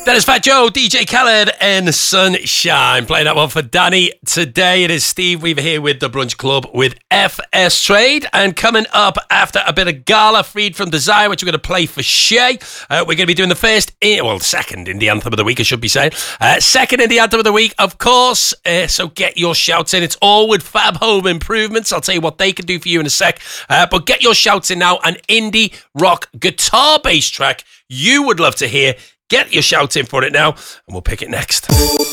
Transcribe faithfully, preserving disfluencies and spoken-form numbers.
That is Fat Joe, D J Khaled, and Sunshine. Playing that one for Danny. Today it is Steve Weaver here with The Brunch Club with F S Trade. And coming up after a bit of Gala, Freed from Desire, which we're going to play for Shay, uh, we're going to be doing the first, in, well, second Indie Anthem of the week, I should be saying. Uh, second Indie Anthem of the week, of course. Uh, so get your shouts in. It's all with Fab Home Improvements. I'll tell you what they can do for you in a sec. Uh, but get your shouts in now. An indie rock guitar-based track you would love to hear. Get your shout in for it now, and we'll pick it next.